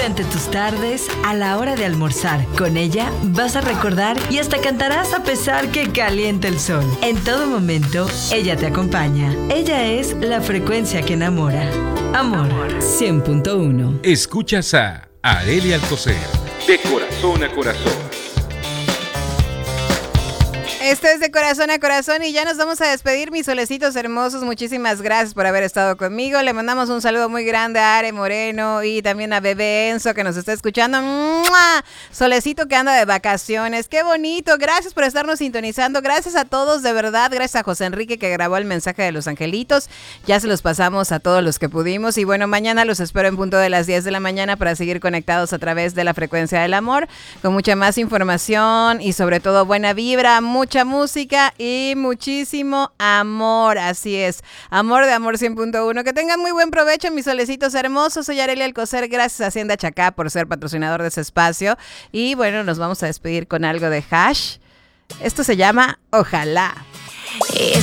Durante tus tardes, a la hora de almorzar, con ella vas a recordar y hasta cantarás a pesar que caliente el sol. En todo momento, ella te acompaña. Ella es la frecuencia que enamora. Amor 100.1. Escuchas a Arelia Alcocer, de corazón a corazón. Esto es de corazón a corazón y ya nos vamos a despedir, mis solecitos hermosos. Muchísimas gracias por haber estado conmigo. Le mandamos un saludo muy grande a Are Moreno y también a Bebé Enzo que nos está escuchando. ¡Mua! Solecito que anda de vacaciones. ¡Qué bonito! Gracias por estarnos sintonizando. Gracias a todos, de verdad. Gracias a José Enrique que grabó el mensaje de los angelitos. Ya se los pasamos a todos los que pudimos. Y bueno, mañana los espero en punto de las 10 de la mañana para seguir conectados a través de la frecuencia del amor, con mucha más información y sobre todo buena vibra, mucha música y muchísimo amor. Así es, amor de Amor 100.1. Que tengan muy buen provecho, mis solecitos hermosos. Soy Arelia Alcocer, gracias a Hacienda Chacá por ser patrocinador de ese espacio. Y bueno, nos vamos a despedir con algo de Hash. Esto se llama Ojalá.